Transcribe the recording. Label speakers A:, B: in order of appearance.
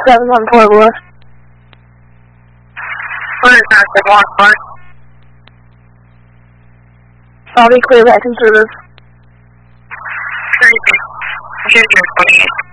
A: 7 on Fort Worth.
B: What is that, the block part?
A: I'll be clear back in service.
B: Crazy. Ginger, 28.